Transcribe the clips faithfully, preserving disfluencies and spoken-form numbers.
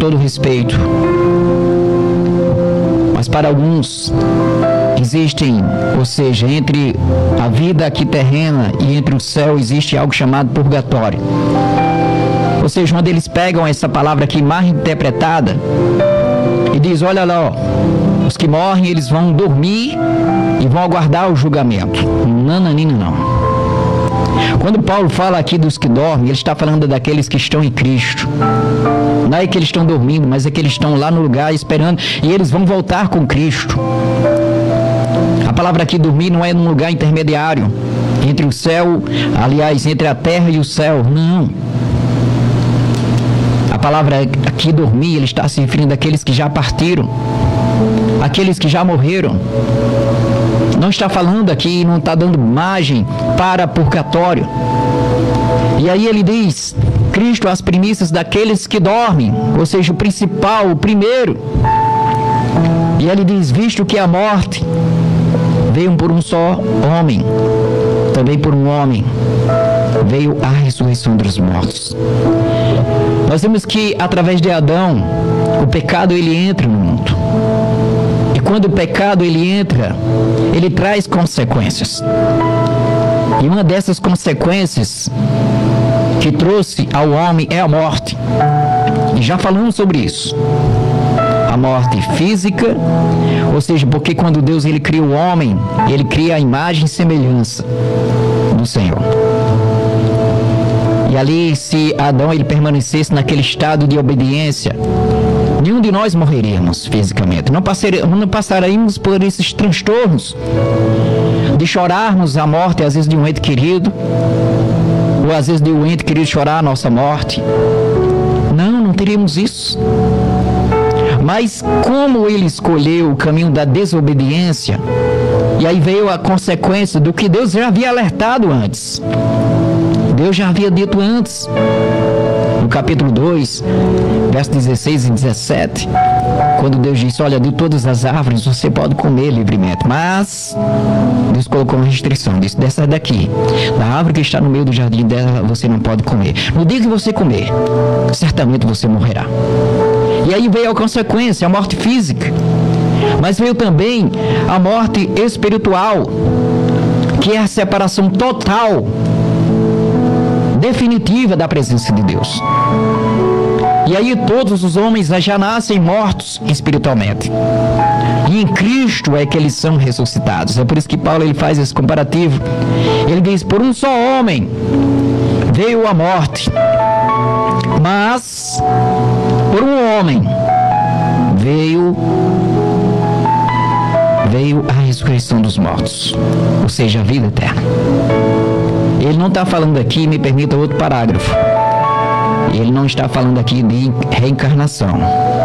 todo respeito, mas para alguns existem, ou seja, entre a vida aqui terrena e entre o céu existe algo chamado purgatório. Ou seja, onde eles pegam essa palavra aqui mal interpretada e diz, olha lá, ó, os que morrem eles vão dormir e vão aguardar o julgamento. Nananina não. Quando Paulo fala aqui dos que dormem, ele está falando daqueles que estão em Cristo. Não é que eles estão dormindo, mas é que eles estão lá no lugar esperando e eles vão voltar com Cristo. A palavra aqui dormir não é num lugar intermediário entre o céu, aliás, entre a terra e o céu, não. A palavra aqui dormir, ele está se referindo àqueles que já partiram, aqueles que já morreram. Não está falando aqui, não está dando margem para purgatório. E aí ele diz, Cristo as primícias daqueles que dormem, ou seja, o principal, o primeiro. E ele diz, visto que a morte veio por um só homem, também por um homem veio a ressurreição dos mortos. Nós vemos que através de Adão, o pecado ele entra no mundo. E quando o pecado ele entra, ele traz consequências. E uma dessas consequências que trouxe ao homem é a morte. E já falamos sobre isso. A morte física, ou seja, porque quando Deus ele cria o homem, ele cria a imagem e semelhança do Senhor. E ali, se Adão ele permanecesse naquele estado de obediência, nenhum de nós morreríamos fisicamente. Não, passaríamos, não passaríamos por esses transtornos de chorarmos a morte, às vezes de um ente querido, ou às vezes de um ente querido chorar a nossa morte. Não, não teríamos isso. Mas como ele escolheu o caminho da desobediência, e aí veio a consequência do que Deus já havia alertado antes. Deus já havia dito antes, no capítulo dois, versos dezesseis e dezessete, quando Deus disse, olha, de todas as árvores você pode comer livremente, mas Deus colocou uma restrição, disse, dessa daqui, da árvore que está no meio do jardim dela, você não pode comer. No dia que você comer, certamente você morrerá. E aí veio a consequência, a morte física, mas veio também a morte espiritual, que é a separação total, definitiva da presença de Deus. E aí todos os homens já nascem mortos espiritualmente. E em Cristo é que eles são ressuscitados. É por isso que Paulo ele faz esse comparativo. Ele diz, por um só homem veio a morte, mas por um homem veio veio a ressurreição dos mortos, ou seja, a vida eterna. Ele não está falando aqui, me permita outro parágrafo, ele não está falando aqui de reencarnação.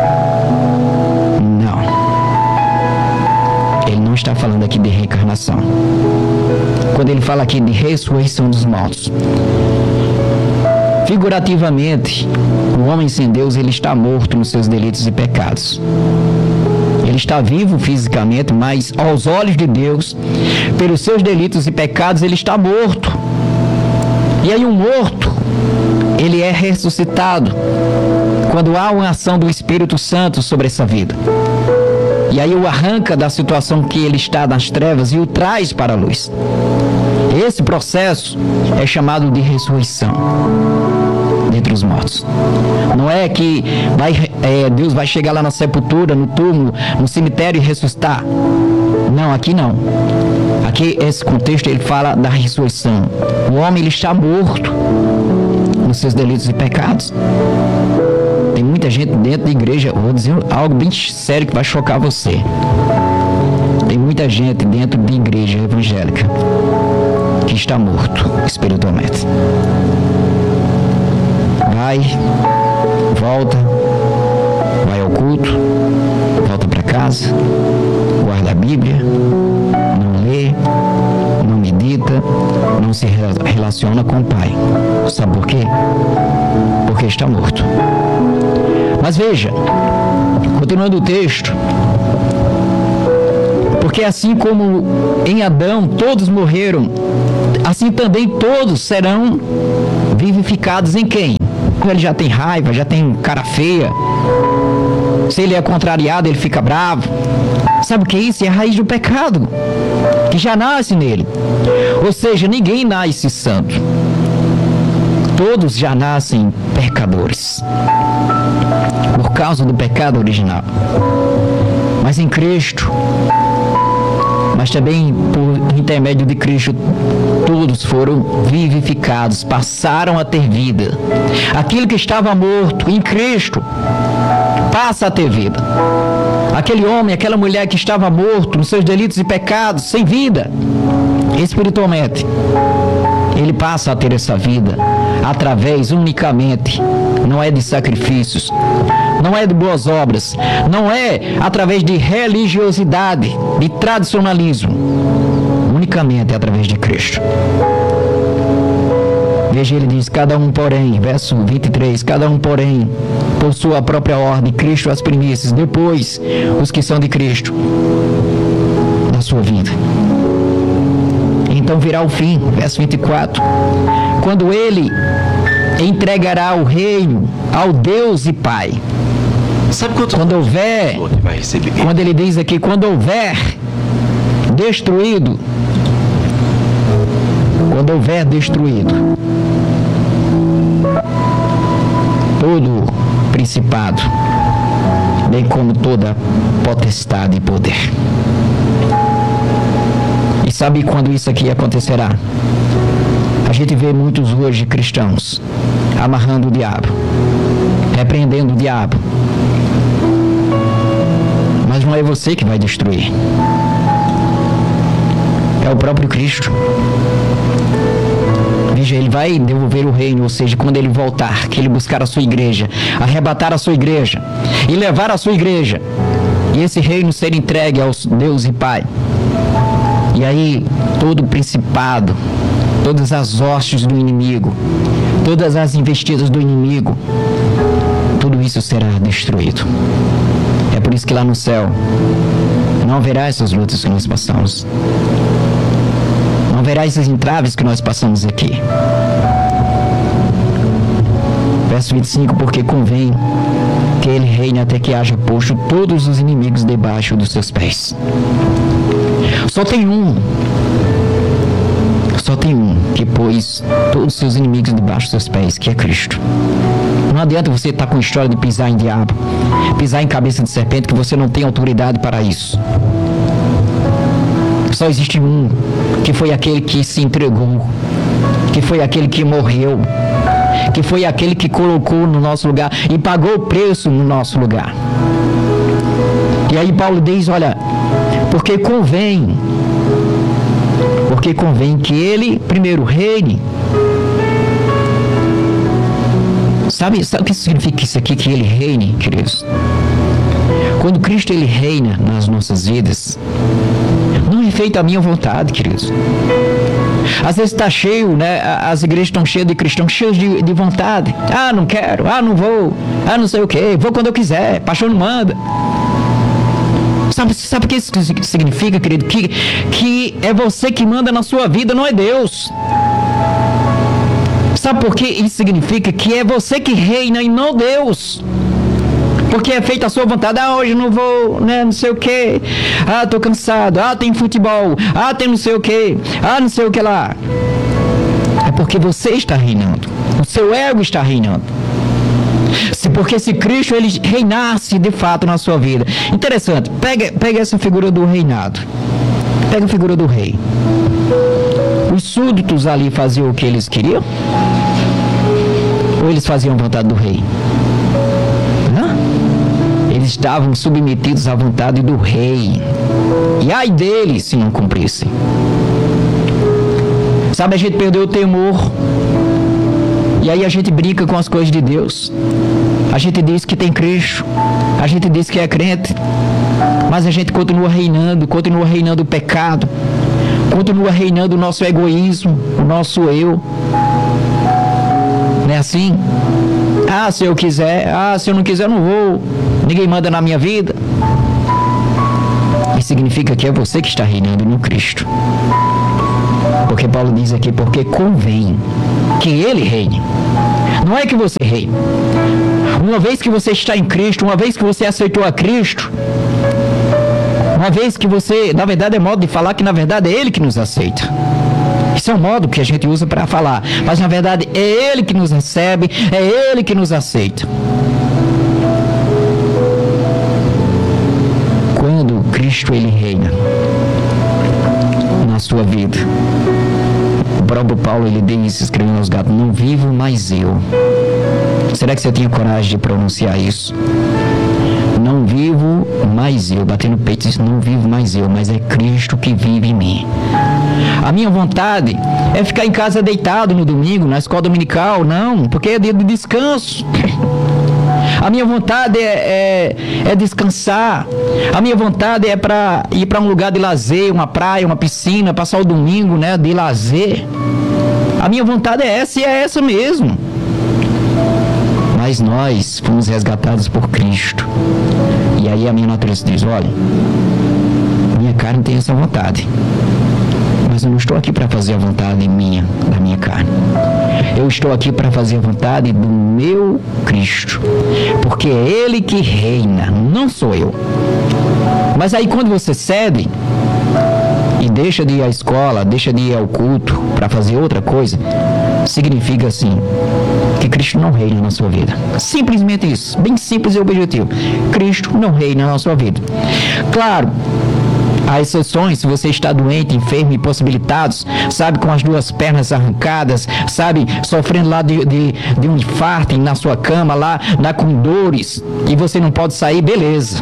Não. Ele não está falando aqui de reencarnação. Quando ele fala aqui de ressurreição dos mortos, figurativamente, o homem sem Deus, ele está morto nos seus delitos e pecados. Ele está vivo fisicamente, mas aos olhos de Deus, pelos seus delitos e pecados, ele está morto. E aí um morto, ele é ressuscitado quando há uma ação do Espírito Santo sobre essa vida. E aí o arranca da situação que ele está nas trevas e o traz para a luz. Esse processo é chamado de ressurreição dentre os mortos. Não é que vai, é, Deus vai chegar lá na sepultura, no túmulo, no cemitério e ressuscitar. Não, aqui não. Aqui, esse contexto, ele fala da ressurreição. O homem, ele está morto nos seus delitos e pecados. Tem muita gente dentro da igreja, vou dizer algo bem sério que vai chocar você. Tem muita gente dentro da igreja evangélica que está morto espiritualmente. Vai, volta, vai ao culto, volta para casa, guarda a Bíblia, não lê, não medita, não se relaciona com o Pai. Sabe por quê? Porque está morto. Mas veja, continuando o texto, porque assim como em Adão todos morreram, assim também todos serão vivificados em quem? Ele já tem raiva, já tem cara feia, Se ele é contrariado, ele fica bravo. Sabe o que é isso? É a raiz do pecado, que já nasce nele. Ou seja, ninguém nasce santo. Todos já nascem pecadores, por causa do pecado original. Mas em Cristo, mas também por intermédio de Cristo, todos foram vivificados, passaram a ter vida. Aquilo que estava morto em Cristo passa a ter vida. Aquele homem, aquela mulher que estava morto nos seus delitos e pecados, sem vida, espiritualmente, ele passa a ter essa vida através unicamente, não é de sacrifícios, não é de boas obras, não é através de religiosidade, de tradicionalismo, unicamente através de Cristo. Veja, ele diz, cada um porém, verso vinte e três, cada um porém, por sua própria ordem, Cristo as primícias, depois os que são de Cristo, da sua vida. Então virá o fim, verso vinte e quatro, quando ele entregará o reino ao Deus e Pai. Sabe quanto quando houver, vai receber? Quando ele diz aqui, quando houver destruído, quando houver destruído todo principado, bem como toda potestade e poder. E sabe quando isso aqui acontecerá? A gente vê muitos hoje cristãos amarrando o diabo, repreendendo o diabo. Mas não é você que vai destruir. É o próprio Cristo. Veja, ele vai devolver o reino, ou seja, quando ele voltar, que ele buscar a sua igreja, arrebatar a sua igreja e levar a sua igreja, e esse reino ser entregue ao Deus e Pai. E aí, todo o principado, todas as hostes do inimigo, todas as investidas do inimigo, tudo isso será destruído. É por isso que lá no céu não haverá essas lutas que nós passamos. Não haverá esses entraves que nós passamos aqui. Verso vinte e cinco, porque convém que ele reine até que haja posto todos os inimigos debaixo dos seus pés. Só tem um. Só tem um que pôs todos os seus inimigos debaixo dos seus pés, que é Cristo. Não adianta você estar com a história de pisar em diabo, pisar em cabeça de serpente, que você não tem autoridade para isso. Só existe um, que foi aquele que se entregou, que foi aquele que morreu, que foi aquele que colocou no nosso lugar e pagou o preço no nosso lugar. E aí Paulo diz, olha, porque convém, porque convém que ele primeiro reine. Sabe, sabe o que significa isso aqui, que ele reine, queridos? Quando Cristo ele reina nas nossas vidas, não é feita a minha vontade, queridos. Às vezes está cheio, né? As igrejas estão cheias de cristãos, cheios de, de vontade. Ah, não quero, ah, não vou, ah, não sei o que, vou quando eu quiser, paixão não manda. Sabe, sabe o que isso significa, querido? Que, que é você que manda na sua vida, não é Deus. Sabe por que isso significa? Que é você que reina e não Deus. Porque é feita a sua vontade. Ah, hoje não vou, né, não sei o que. Ah, tô cansado. Ah, tem futebol. Ah, tem não sei o que. Ah, não sei o que lá. É porque você está reinando. O seu ego está reinando. Se, porque se Cristo ele reinasse de fato na sua vida. Interessante. Pega, pega essa figura do reinado. Pega a figura do rei. Os súditos ali faziam o que eles queriam? Ou eles faziam a vontade do rei? Hã? Eles estavam submetidos à vontade do rei. E ai deles se não cumprissem. Sabe, a gente perdeu o temor. E aí a gente brinca com as coisas de Deus. A gente diz que tem Cristo. A gente diz que é crente. Mas a gente continua reinando, continua reinando o pecado. Continua reinando o nosso egoísmo, o nosso eu. Não é assim? Ah, se eu quiser. Ah, se eu não quiser, eu não vou. Ninguém manda na minha vida. Isso significa que é você que está reinando no Cristo. Porque Paulo diz aqui, porque convém que ele reine. Não é que você reine. Um Uma vez que você está em Cristo, uma vez que você aceitou a Cristo, uma vez que você, na verdade é modo de falar que na verdade é Ele que nos aceita. Isso é um modo que a gente usa para falar, mas na verdade é Ele que nos recebe, é Ele que nos aceita. Quando Cristo Ele reina na sua vida, o próprio Paulo ele diz, escrevendo aos Gálatas, não vivo mais eu. Será que você tinha coragem de pronunciar isso? Não vivo mais eu, bater no peito e diz, não vivo mais eu, mas é Cristo que vive em mim. A minha vontade é ficar em casa deitado no domingo, na escola dominical, não, porque é dia de descanso. A minha vontade é, é, é descansar. A minha vontade é para ir para um lugar de lazer, uma praia, uma piscina, passar o domingo, né, de lazer. A minha vontade é essa e é essa mesmo. Mas nós fomos resgatados por Cristo. E aí a minha natureza diz, olha, minha carne tem essa vontade. Mas eu não estou aqui para fazer a vontade minha, da minha carne. Eu estou aqui para fazer a vontade do meu Cristo. Porque é Ele que reina, não sou eu. Mas aí quando você cede e deixa de ir à escola, deixa de ir ao culto para fazer outra coisa, significa assim, que Cristo não reina na sua vida. Simplesmente isso, bem simples e objetivo. Cristo não reina na sua vida. Claro, há exceções, se você está doente, enfermo, impossibilitado, sabe, com as duas pernas arrancadas, sabe, sofrendo lá de, de, de um infarto na sua cama, lá, lá com dores, e você não pode sair, beleza.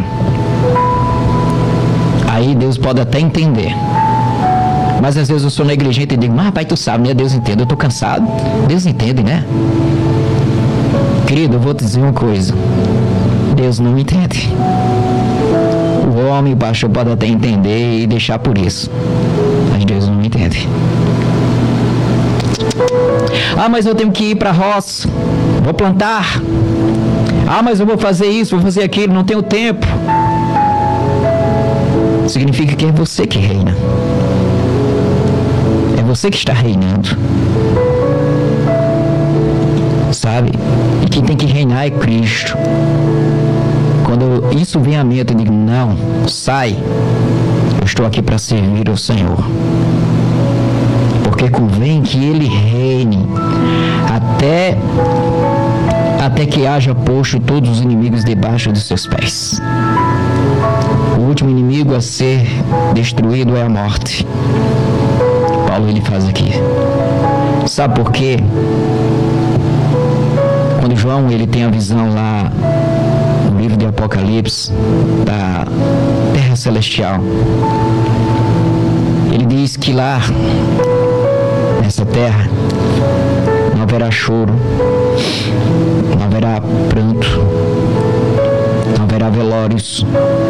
Aí Deus pode até entender. Mas às vezes eu sou negligente e digo, mas pai, tu sabe, né? Deus entende, eu estou cansado. Deus entende, né? Querido, eu vou te dizer uma coisa. Deus não entende. O homem, o pastor, pode até entender e deixar por isso. Mas Deus não entende. Ah, mas eu tenho que ir para a roça. Vou plantar. Ah, mas eu vou fazer isso, vou fazer aquilo, não tenho tempo. Significa que é você que reina. É você que está reinando. Sabe? E quem tem que reinar é Cristo. Quando isso vem à mente, eu digo, não, sai. Eu estou aqui para servir ao Senhor. Porque convém que Ele reine até, até que haja posto todos os inimigos debaixo dos seus pés. O último inimigo a ser destruído é a morte. Paulo ele faz aqui. Sabe por quê? Quando João ele tem a visão lá no livro de Apocalipse da terra celestial, ele diz que lá nessa terra não haverá choro, não haverá pranto, não haverá velórios.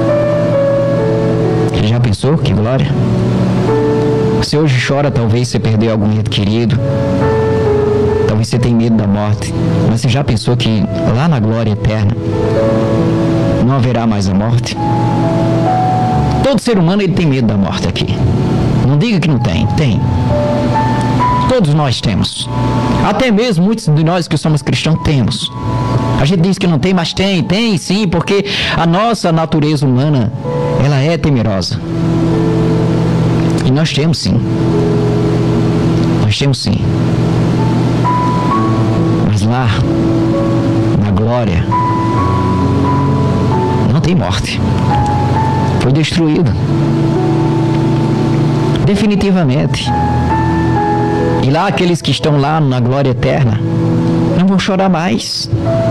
Ele já pensou? Que glória! Você hoje chora, talvez você perdeu algum ente querido, talvez você tenha medo da morte, mas você já pensou que lá na glória eterna não haverá mais a morte? Todo ser humano ele tem medo da morte aqui. Não diga que não tem, tem. Todos nós temos. Até mesmo muitos de nós que somos cristãos temos. A gente diz que não tem, mas tem, tem sim, porque a nossa natureza humana, ela é temerosa. E nós temos sim. Nós temos sim. Mas lá, na glória, não tem morte. Foi destruído. Definitivamente. E lá aqueles que estão lá na glória eterna não vão chorar mais.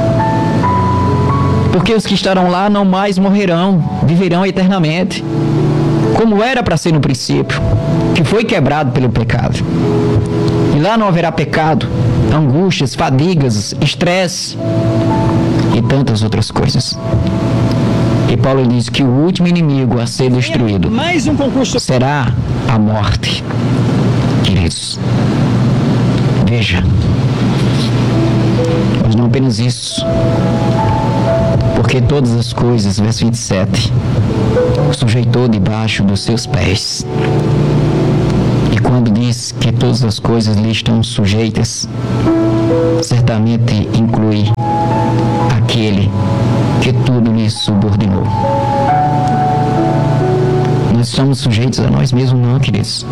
Porque os que estarão lá não mais morrerão, viverão eternamente. Como era para ser no princípio, que foi quebrado pelo pecado. E lá não haverá pecado, angústias, fadigas, estresse e tantas outras coisas. E Paulo diz que o último inimigo a ser destruído mais um concurso será a morte. Queridos, veja, mas não apenas isso, porque todas as coisas, verso vinte e sete, sujeitou debaixo dos seus pés. E quando diz que todas as coisas lhe estão sujeitas, certamente inclui àquele que tudo lhe subordinou. Nós somos sujeitos a nós mesmos, não, queridos.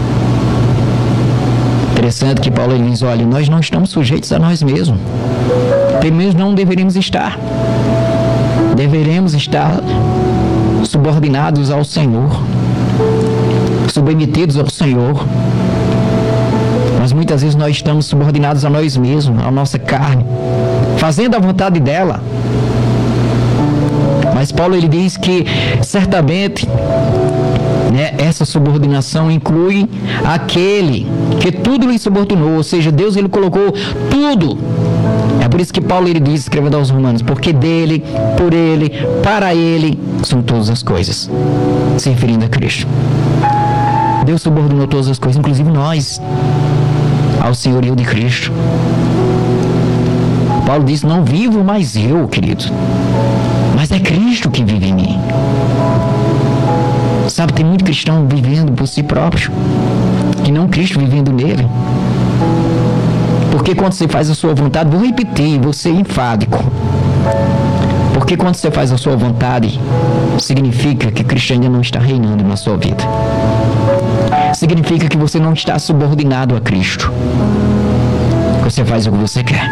Interessante que Paulo diz, olha, nós não estamos sujeitos a nós mesmos. Pelo menos não deveríamos estar. Deveremos estar subordinados ao Senhor, submetidos ao Senhor. Mas muitas vezes nós estamos subordinados a nós mesmos, à nossa carne, fazendo a vontade dela. Mas Paulo ele diz que certamente, né, essa subordinação inclui aquele que tudo lhe subordinou, ou seja, Deus ele colocou tudo. É por isso que Paulo ele diz, escrevendo aos Romanos, porque dele, por ele, para ele são todas as coisas, se referindo a Cristo. Deus subordinou todas as coisas, inclusive nós, ao senhorio de Cristo. Paulo diz, não vivo mais eu, querido, mas é Cristo que vive em mim. Sabe, tem muito cristão vivendo por si próprio, e não Cristo vivendo nele. Porque quando você faz a sua vontade, vou repetir, vou ser enfático. Porque quando você faz a sua vontade, significa que Cristo ainda não está reinando na sua vida. Significa que você não está subordinado a Cristo. Você faz o que você quer.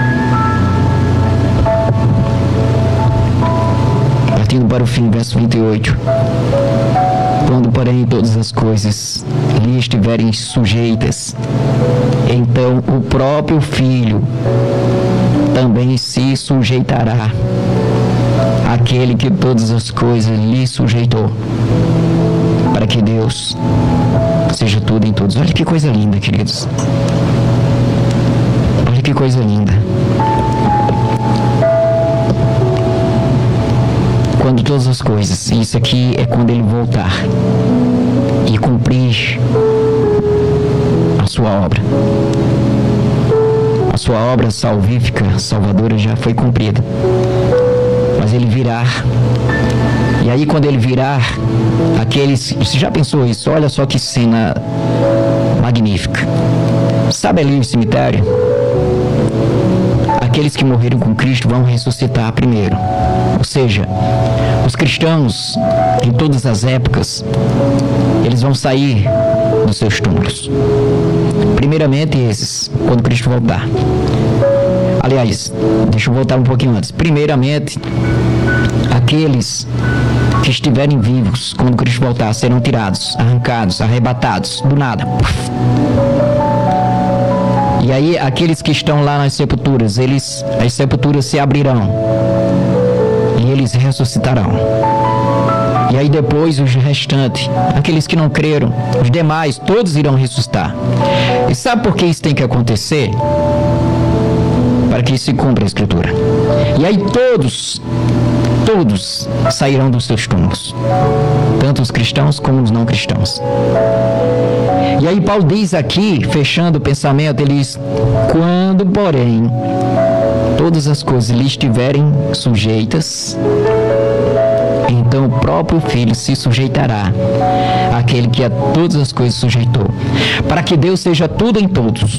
Partindo para o fim, verso vinte e oito. Quando, porém, todas as coisas lhe estiverem sujeitas, então o próprio Filho também se sujeitará àquele que todas as coisas lhe sujeitou, para que Deus seja tudo em todos. Olha que coisa linda, queridos. Olha que coisa linda. Quando todas as coisas, isso aqui é quando ele voltar e cumprir a sua obra. A sua obra salvífica, salvadora, já foi cumprida. Mas ele virá. E aí quando ele virar, aqueles... Você já pensou isso? Olha só que cena magnífica. Sabe ali o cemitério? Aqueles que morreram com Cristo vão ressuscitar primeiro. Ou seja, os cristãos, em todas as épocas, eles vão sair dos seus túmulos. Primeiramente esses, quando Cristo voltar. Aliás, deixa eu voltar um pouquinho antes. Primeiramente, aqueles que estiverem vivos, quando Cristo voltar, serão tirados, arrancados, arrebatados, do nada. E aí, aqueles que estão lá nas sepulturas, eles, as sepulturas se abrirão. E eles ressuscitarão. E aí depois os restantes, aqueles que não creram, os demais, todos irão ressuscitar. E sabe por que isso tem que acontecer? Para que se cumpra a Escritura. E aí todos, todos sairão dos seus túmulos. Tanto os cristãos como os não cristãos. E aí Paulo diz aqui, fechando o pensamento, ele diz, quando, porém, todas as coisas lhe estiverem sujeitas, então o próprio Filho se sujeitará àquele que a todas as coisas sujeitou, para que Deus seja tudo em todos.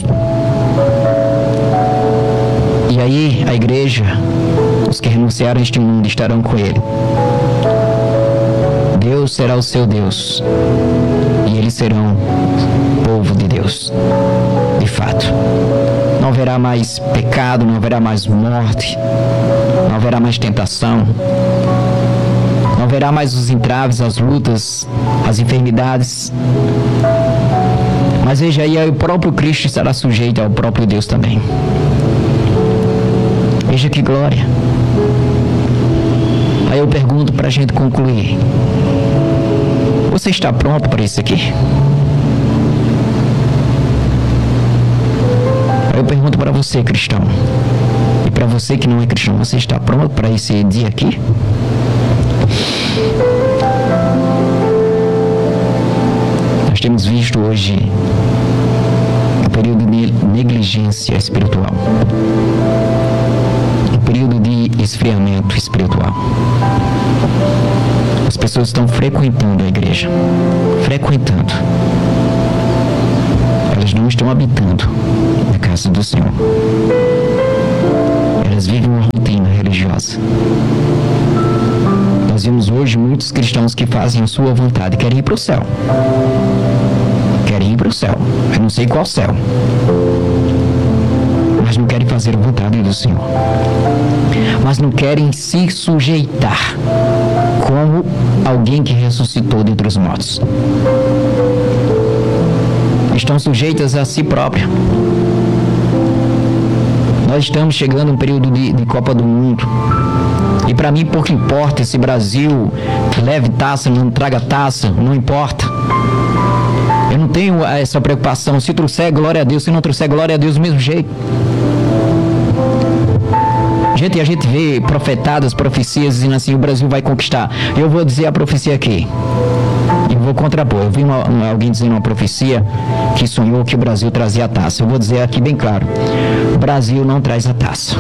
E aí a igreja, os que renunciaram a este mundo, estarão com ele. Deus será o seu Deus, e eles serão povo de Deus, de fato. Não haverá mais pecado, não haverá mais morte, não haverá mais tentação, não haverá mais os entraves, as lutas, as enfermidades. Mas veja aí, o próprio Cristo estará sujeito ao próprio Deus também. Veja que glória. Aí eu pergunto para a gente concluir: você está pronto para isso aqui? Eu pergunto para você, cristão, e para você que não é cristão, você está pronto para esse dia aqui? Nós temos visto hoje um período de negligência espiritual, um período de esfriamento espiritual. As pessoas estão frequentando a igreja, frequentando. Elas não estão habitando na casa do Senhor. Elas Elas vivem uma rotina religiosa. Nós vemos hoje muitos cristãos que fazem a sua vontade e querem ir para o céu. Querem ir para o céu. Eu não sei qual céu. Mas não querem fazer a vontade do Senhor. Mas não querem se sujeitar como alguém que ressuscitou dentre os mortos. Estão sujeitas a si próprio. Nós estamos chegando a um período de, de Copa do Mundo. E para mim pouco importa se Brasil leve taça, não traga taça, não importa. Eu não tenho essa preocupação. Se trouxer, glória a Deus. Se não trouxer, glória a Deus do mesmo jeito. Gente, a gente vê profetadas, profecias dizendo assim, o Brasil vai conquistar. Eu vou dizer a profecia aqui. Eu vou contrapor. Eu vi uma, uma, alguém dizendo uma profecia que sonhou que o Brasil trazia a taça. Eu vou dizer aqui bem claro. O Brasil não traz a taça.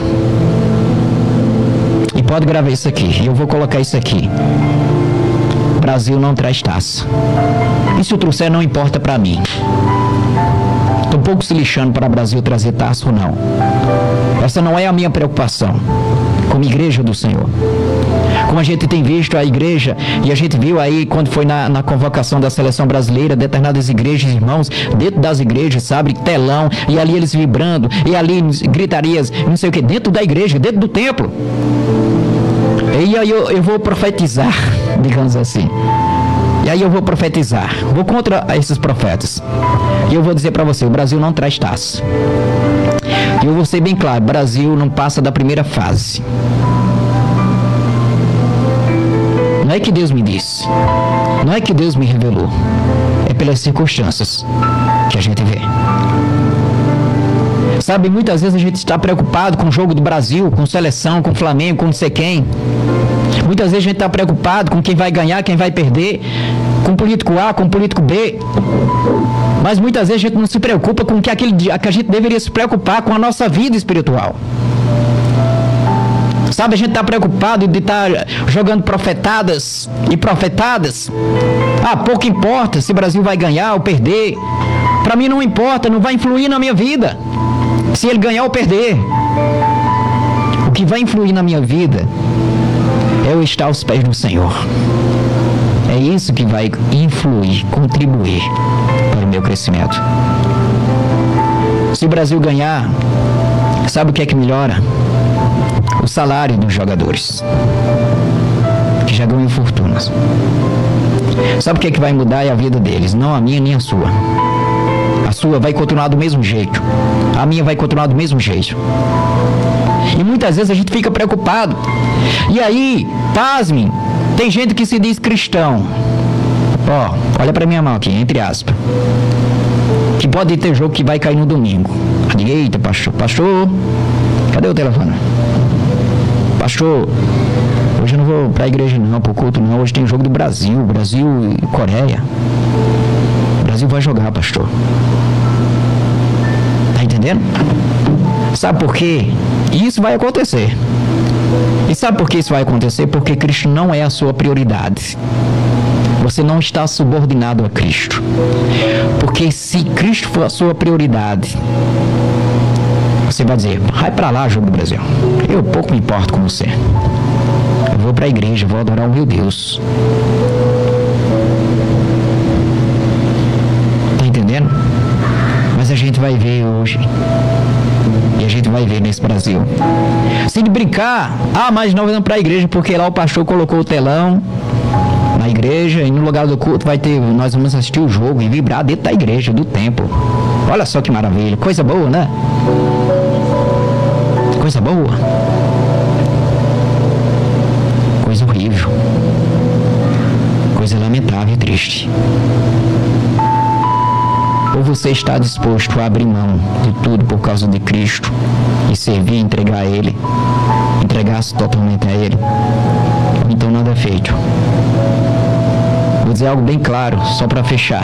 E pode gravar isso aqui. Eu vou colocar isso aqui. O Brasil não traz taça. E se o trouxer, não importa para mim. Estou um pouco se lixando para o Brasil trazer taça ou não. Essa não é a minha preocupação como igreja do Senhor. Como a gente tem visto a igreja, e a gente viu aí quando foi na, na convocação da seleção brasileira, determinadas igrejas, irmãos, dentro das igrejas, sabe, telão, e ali eles vibrando, e ali gritarias, não sei o que, dentro da igreja, dentro do templo. E aí eu, eu vou profetizar, digamos assim. E aí eu vou profetizar, vou contra esses profetas. E eu vou dizer para você, o Brasil não traz taça. E eu vou ser bem claro, o Brasil não passa da primeira fase. Não é que Deus me disse, não é que Deus me revelou, é pelas circunstâncias que a gente vê. Sabe, muitas vezes a gente está preocupado com o jogo do Brasil, com seleção, com Flamengo, com não sei quem. Muitas vezes a gente está preocupado com quem vai ganhar, quem vai perder, com político A, com político B. Mas muitas vezes a gente não se preocupa com o que, aquele, que a gente deveria se preocupar, com a nossa vida espiritual. Sabe, a gente está preocupado de estar tá jogando profetadas e profetadas. Ah, pouco importa se o Brasil vai ganhar ou perder. Para mim não importa, não vai influir na minha vida se ele ganhar ou perder. O que vai influir na minha vida é eu estar aos pés do Senhor. É isso que vai influir, contribuir para o meu crescimento. Se o Brasil ganhar, sabe o que é que melhora? O salário dos jogadores, que já ganham fortunas. Sabe o que é que vai mudar? É a vida deles, não a minha nem a sua. A sua vai continuar do mesmo jeito, a minha vai continuar do mesmo jeito. E muitas vezes a gente fica preocupado. E aí, pasmem, tem gente que se diz cristão. Ó, olha pra minha mão aqui, entre aspas. Que pode ter jogo que vai cair no domingo. Eu digo, eita, pastor, pastor, cadê o telefone? Pastor, hoje eu não vou pra igreja não, pro culto não, hoje tem jogo do Brasil, Brasil e Coreia. O Brasil vai jogar, pastor. Tá entendendo? Sabe por quê? Isso vai acontecer. E sabe por que isso vai acontecer? Porque Cristo não é a sua prioridade. Você não está subordinado a Cristo. Porque se Cristo for a sua prioridade, você vai dizer, vai pra lá, jogo do Brasil. Eu pouco me importo com você. Eu vou pra igreja, vou adorar o meu Deus. Tá entendendo? Mas a gente vai ver hoje. E a gente vai ver nesse Brasil. Se de brincar, ah, mas nós vamos pra igreja porque lá o pastor colocou o telão na igreja e no lugar do culto vai ter, nós vamos assistir o jogo e vibrar dentro da igreja, do templo. Olha só que maravilha, coisa boa, né? Coisa boa. Coisa horrível. Coisa lamentável e triste. Ou você está disposto a abrir mão de tudo por causa de Cristo e servir, entregar a Ele, entregar-se totalmente a Ele, ou então nada é feito. Vou dizer algo bem claro, só para fechar.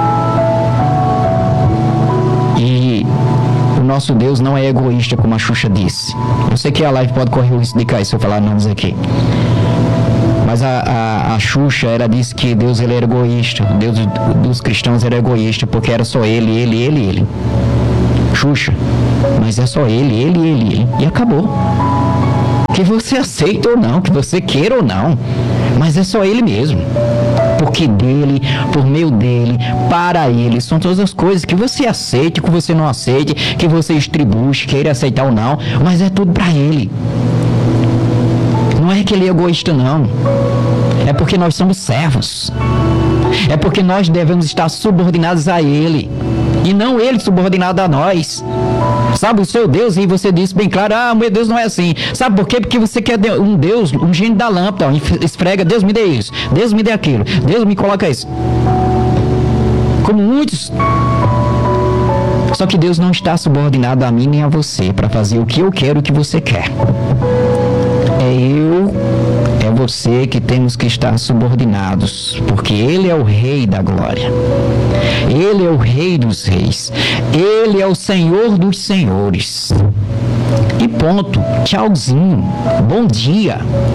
E o nosso Deus não é egoísta, como a Xuxa disse. Eu sei que a live pode correr o risco de cair se eu falar nomes aqui. Mas a, a, a Xuxa, ela disse que Deus ele era egoísta. O Deus dos cristãos era egoísta, porque era só ele, ele, ele, ele. Xuxa, mas é só ele, ele, ele, ele, e acabou. Que você aceita ou não, que você queira ou não, mas é só ele mesmo. Porque dele, por meio dele, para ele, são todas as coisas que você aceite, que você não aceite, que você estribuche, queira aceitar ou não, mas é tudo para ele. Não é que ele é egoísta, não. É porque nós somos servos. É porque nós devemos estar subordinados a ele. E não ele subordinado a nós. Sabe, o seu Deus, e você disse bem claro, ah, meu Deus não é assim. Sabe por quê? Porque você quer um Deus, um gênio da lâmpada, esfrega, Deus me dê isso, Deus me dê aquilo, Deus me coloca isso. Como muitos. Só que Deus não está subordinado a mim nem a você para fazer o que eu quero e o que você quer. É eu, é você que temos que estar subordinados, porque Ele é o Rei da glória. Ele é o Rei dos reis. Ele é o Senhor dos senhores. E ponto. Tchauzinho. Bom dia.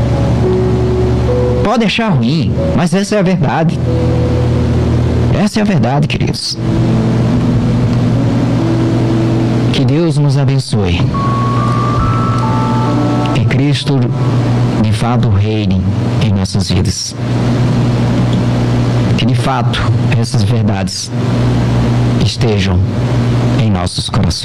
Pode achar ruim, mas essa é a verdade. Essa é a verdade, queridos. Que Deus nos abençoe. Que Cristo, de fato, reine em nossas vidas. Que, de fato, essas verdades estejam em nossos corações.